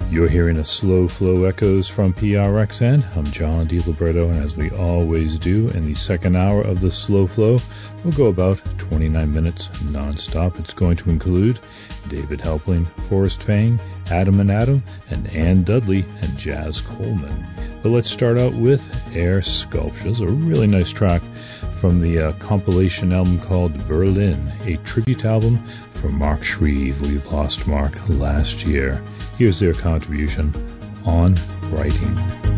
You're hearing a Slow Flow Echoes from PRXN. I'm John DiLiberto, and as we always do in the second hour of the Slow Flow, we'll go about 29 minutes non-stop. It's going to include David Helpling, Forrest Fang, Adam and Adam, and Ann Dudley and Jazz Coleman. But let's start out with Air Sculptures, a really nice track from the compilation album called Berlin, a tribute album from Mark Shreve. We lost Mark last year. Here's their contribution on writing.